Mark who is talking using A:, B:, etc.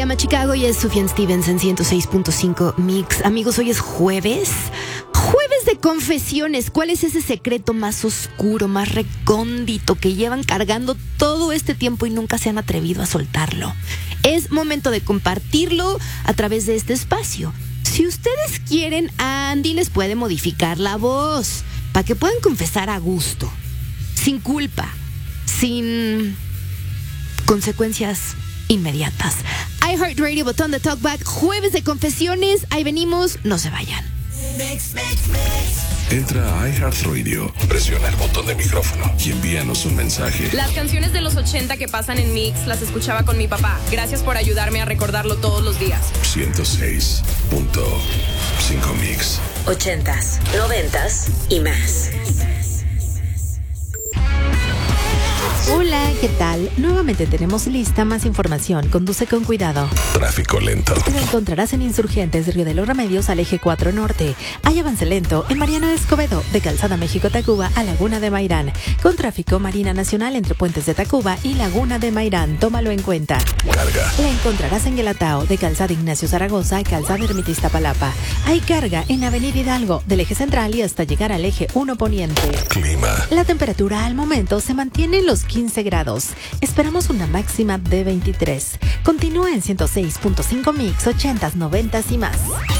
A: llama Chicago y es Sufjan Stevens en 106.5 Mix. Amigos, hoy es jueves. Jueves de confesiones. ¿Cuál es ese secreto más oscuro, más recóndito que llevan cargando todo este tiempo y nunca se han atrevido a soltarlo? Es momento de compartirlo a través de este espacio. Si ustedes quieren, Andy les puede modificar la voz para que puedan confesar a gusto, sin culpa, sin consecuencias inmediatas. iHeartRadio, botón de talkback, jueves de confesiones. Ahí venimos, no se vayan.
B: Entra a iHeartRadio, presiona el botón de micrófono y envíanos un mensaje.
C: Las canciones de los 80 que pasan en Mix las escuchaba con mi papá. Gracias por ayudarme a recordarlo todos los días.
B: 106.5 Mix.
D: 80s, 90s y más.
E: Hola, ¿qué tal? Nuevamente tenemos lista más información. Conduce con cuidado.
B: Tráfico lento.
E: Lo encontrarás en Insurgentes, Río de los Remedios al eje 4 Norte. Hay avance lento en Mariano Escobedo, de Calzada México-Tacuba a Laguna de Mairán. Con tráfico Marina Nacional entre Puentes de Tacuba y Laguna de Mairán. Tómalo en cuenta.
B: Carga.
E: La encontrarás en Guelatao, de Calzada Ignacio Zaragoza a Calzada Ermita Iztapalapa. Hay carga en Avenida Hidalgo, del eje central y hasta llegar al eje 1 Poniente.
B: Clima.
E: La temperatura al momento se mantiene en los 15 grados. Esperamos una máxima de 23. Continúa en 106.5 Mix, 80s, 90s y más.